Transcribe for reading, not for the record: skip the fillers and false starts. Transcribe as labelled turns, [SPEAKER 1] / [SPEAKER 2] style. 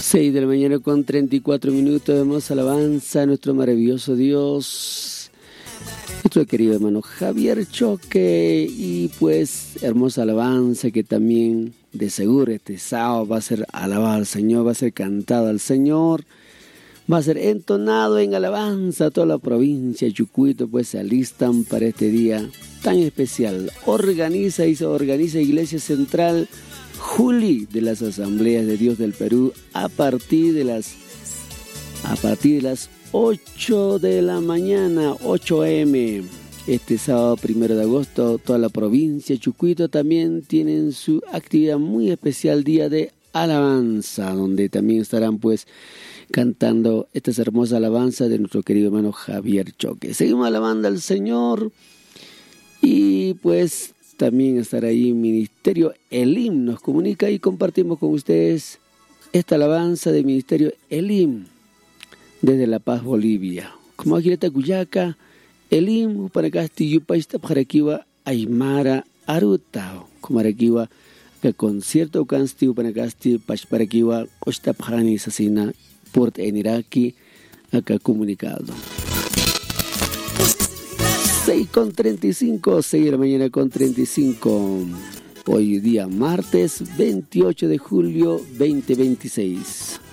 [SPEAKER 1] 6 de la mañana con 34 minutos, damos alabanza a nuestro maravilloso Dios, nuestro querido hermano Javier Choque, y pues hermosa alabanza que también de seguro este sábado va a ser alabado al Señor, va a ser cantado al Señor, va a ser entonado en alabanza. Toda la provincia de Chucuito pues se alistan para este día tan especial. Organiza Iglesia Central Juli de las Asambleas de Dios del Perú a partir de las 8 de la mañana, 8 a.m. Este sábado 1 de agosto, toda la provincia de Chucuito también tienen su actividad muy especial, Día de Alabanza, donde también estarán pues cantando estas hermosas alabanzas de nuestro querido hermano Javier Choque. Seguimos alabando al Señor y pues también estará ahí Ministerio Elim, nos comunica y compartimos con ustedes esta alabanza del Ministerio Elim desde La Paz, Bolivia. Como aquí está Cuyaca, Elim, para Castillo, Paista, para aquí va Aymara Aruta, como para aquí va que concierto Castillo, para Castillo, para aquí va Costa Pajani, Sasina, Port Eniraki, acá comunicado. 6 de la mañana con 35. Hoy día martes 28 de julio 2026.